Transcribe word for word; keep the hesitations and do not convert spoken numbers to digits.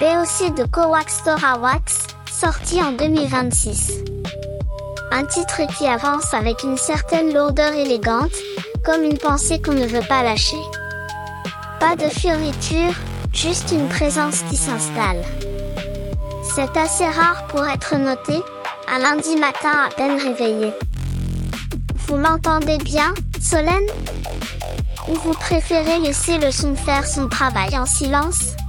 B O C de Cowax Thorawax, sorti en deux mille vingt-six. Un titre qui avance avec une certaine lourdeur élégante, comme une pensée qu'on ne veut pas lâcher. Pas de fioritures, juste une présence qui s'installe. C'est assez rare pour être noté, un lundi matin à peine réveillé. Vous l'entendez bien, Solène? Ou vous préférez laisser le son faire son travail en silence?